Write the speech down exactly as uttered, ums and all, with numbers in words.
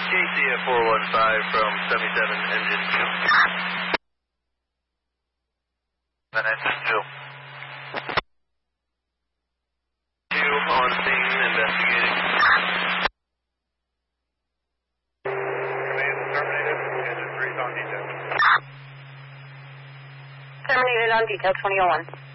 Casey at four one five from seventy-seven engine two. Van engine two. Two on scene, investigating. Command terminated, engine three is on detail. Terminated on detail, twenty oh one.